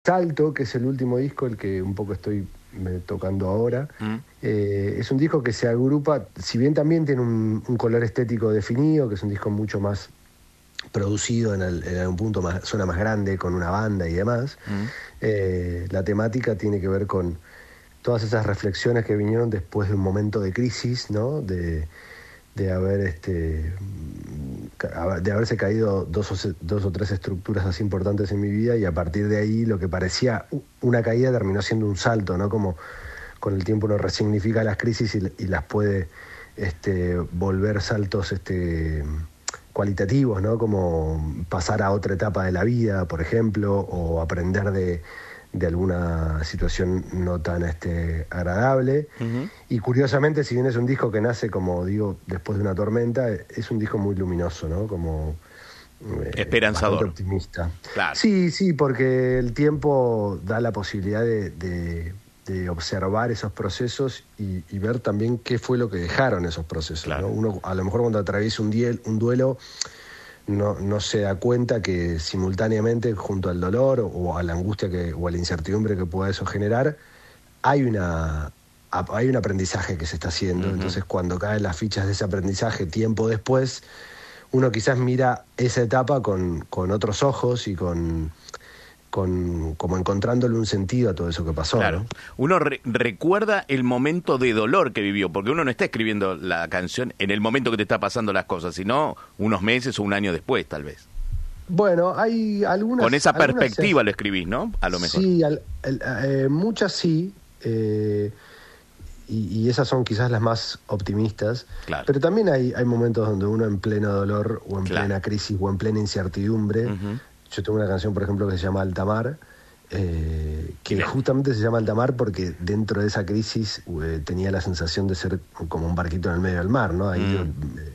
Salto, que es el último disco, el que un poco estoy tocando ahora, es un disco que se agrupa, si bien también tiene un color estético definido, que es un disco mucho más producido en algún punto, suena más grande, con una banda y demás. La temática tiene que ver con todas esas reflexiones que vinieron después de un momento de crisis, ¿no? De haberse caído dos o tres estructuras así importantes en mi vida, y a partir de ahí lo que parecía una caída terminó siendo un salto, ¿no? Como con el tiempo uno resignifica las crisis y las puede volver saltos cualitativos, ¿no? Como pasar a otra etapa de la vida, por ejemplo, o aprender de alguna situación no tan agradable. Y curiosamente, si bien es un disco que nace, como digo, después de una tormenta, es un disco muy luminoso, ¿no? Como esperanzador, optimista. Claro. Sí, porque el tiempo da la posibilidad de observar esos procesos y ver también qué fue lo que dejaron esos procesos, claro, ¿no? Uno a lo mejor cuando atraviesa un duelo no se da cuenta que simultáneamente junto al dolor o a la angustia o a la incertidumbre que pueda eso generar, hay un aprendizaje que se está haciendo. Entonces, cuando caen las fichas de ese aprendizaje tiempo después, uno quizás mira esa etapa con otros ojos y como encontrándole un sentido a todo eso que pasó. Claro. ¿No? Uno recuerda el momento de dolor que vivió, porque uno no está escribiendo la canción en el momento que te está pasando las cosas, sino unos meses o un año después, tal vez. Bueno, hay algunas... Con esa perspectiva lo escribís, ¿no? A lo mejor. Sí, muchas sí, y esas son quizás las más optimistas, claro, pero también hay momentos donde uno en pleno dolor o en plena crisis o en plena incertidumbre... Yo tengo una canción, por ejemplo, que se llama Alta Mar, que justamente se llama Alta Mar porque dentro de esa crisis tenía la sensación de ser como un barquito en el medio del mar, ¿no? Ahí,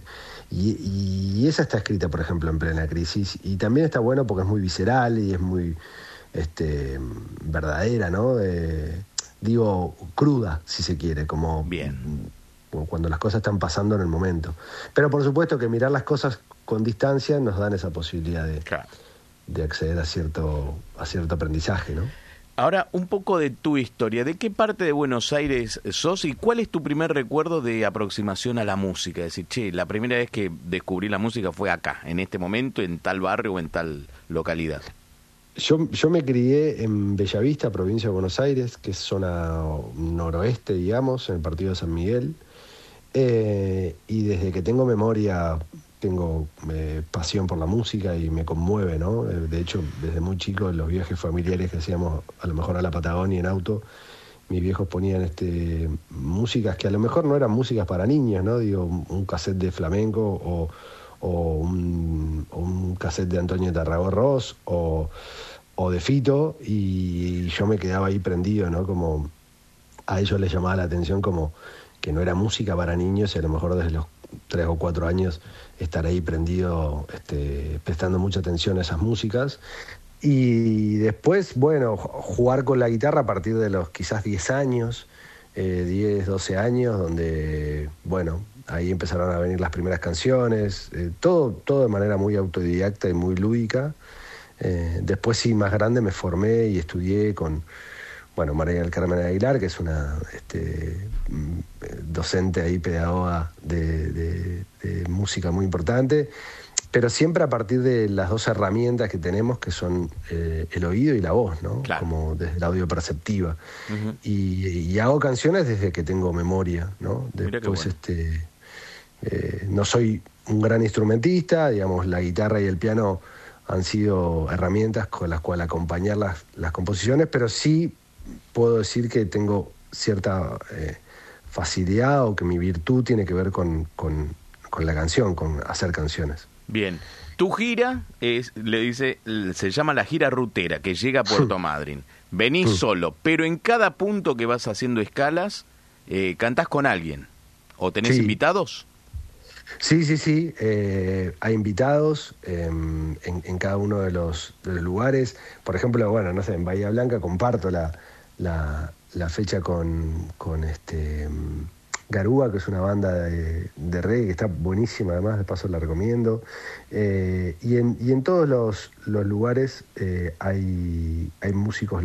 y esa está escrita, por ejemplo, en plena crisis, y también está bueno porque es muy visceral y es muy verdadera, ¿no? Digo, cruda, si se quiere, como cuando las cosas están pasando en el momento. Pero por supuesto que mirar las cosas con distancia nos dan esa posibilidad de acceder a cierto aprendizaje, ¿no? Ahora, un poco de tu historia. ¿De qué parte de Buenos Aires sos y cuál es tu primer recuerdo de aproximación a la música? Es decir, la primera vez que descubrí la música fue acá, en este momento, en tal barrio o en tal localidad. Yo me crié en Bellavista, provincia de Buenos Aires, que es zona noroeste, digamos, en el partido de San Miguel. Y desde que tengo memoria... tengo pasión por la música y me conmueve, ¿no? De hecho, desde muy chico, en los viajes familiares que hacíamos a lo mejor a la Patagonia en auto, mis viejos ponían músicas que a lo mejor no eran músicas para niños, ¿no? Digo, un cassette de flamenco o un cassette de Antonio Tarragorros o de Fito, y yo me quedaba ahí prendido, ¿no? Como a ellos les llamaba la atención como que no era música para niños, y a lo mejor desde los 3 o 4 años estar ahí prendido, prestando mucha atención a esas músicas. Y después, bueno, jugar con la guitarra a partir de los quizás 10 años, 10, 12 años, donde, bueno, ahí empezaron a venir las primeras canciones, todo de manera muy autodidacta y muy lúdica. Después sí, más grande, me formé y estudié con... María del Carmen Aguilar, que es una docente ahí, pedagoga de música muy importante, pero siempre a partir de las dos herramientas que tenemos, que son el oído y la voz, ¿no? Claro. Como desde la audio perceptiva. Y hago canciones desde que tengo memoria, ¿no? Después, no soy un gran instrumentista, digamos, la guitarra y el piano han sido herramientas con las cuales acompañar las composiciones, pero sí puedo decir que tengo cierta facilidad, o que mi virtud tiene que ver con la canción, con hacer canciones. Bien. Tu gira se llama la gira rutera, que llega a Puerto Madryn. Venís solo, pero en cada punto que vas haciendo escalas, cantás con alguien. ¿O tenés invitados? Sí. Hay invitados en cada uno de los lugares. Por ejemplo, no sé, en Bahía Blanca comparto la fecha con Garúa, que es una banda de reggae que está buenísima, además, de paso la recomiendo. Y en todos los lugares hay músicos